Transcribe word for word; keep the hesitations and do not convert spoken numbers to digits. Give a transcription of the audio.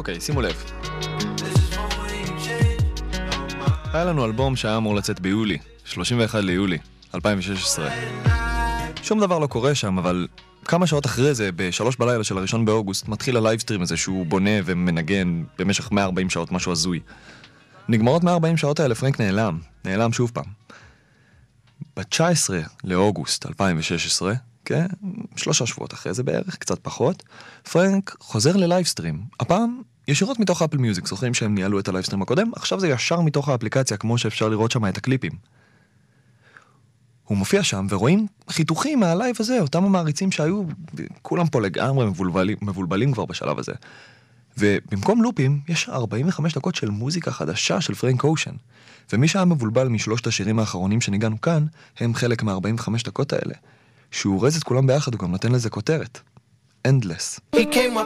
אוקיי, שימו לב. היה לנו אלבום שהיה אמור לצאת ביולי, שלושים ואחד ליולי, אלפיים ושש עשרה. שום דבר לא קורה שם, אבל כמה שעות אחרי זה, בשלוש בלילה של הראשון באוגוסט, מתחיל הלייבסטרים הזה שהוא בונה ומנגן במשך מאה וארבעים שעות, משהו הזוי. נגמרות מאה וארבעים שעות האלה, פרנק נעלם, נעלם שוב פעם. ב-תשעה עשר לאוגוסט אלפיים ושש עשרה, כן, שלושה שבועות אחרי זה בערך, קצת פחות, פרנק חוזר ללייבסטרים. הפעם ישירות מתוך אפל מיוזיק, זוכרים שהם ניהלו את הלייבסטרים הקודם, עכשיו זה ישר מתוך האפליקציה, כמו שאפשר לראות שם את הקליפים. הוא מופיע שם, ורואים חיתוכים מהלייב הזה, אותם המעריצים שהיו, כולם פה לגמרי מבולבלים, מבולבלים כבר בשלב הזה. ובמקום לופים, יש ארבעים וחמש דקות של מוזיקה חדשה של פרנק אושן. ומי שהיה מבולבל משלושת השירים האחרונים שניגענו כאן, הם חלק מה-ארבעים וחמש דקות האלה. שהוא רז את כולם ביחד, הוא גם נותן לזה כותרת. Endless.